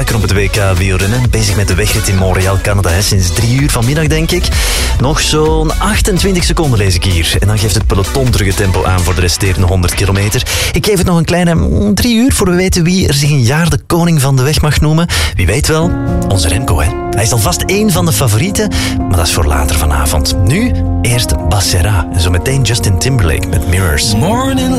induiken op het WK wielrennen. Bezig met de wegrit in Montreal, Canada. Sinds 3 uur vanmiddag, denk ik. Nog zo'n 28 seconden lees ik hier. En dan geeft het peloton terug het tempo aan voor de resterende 100 kilometer. Ik geef het nog een kleine 3 uur voor we weten wie er zich een jaar de koning van de weg mag noemen. Wie weet wel, onze Remco, hè. Hij is alvast 1 van de favorieten, maar dat is voor later vanavond. Nu eerst Basera en zo meteen Justin Timberlake met Mirrors. Morning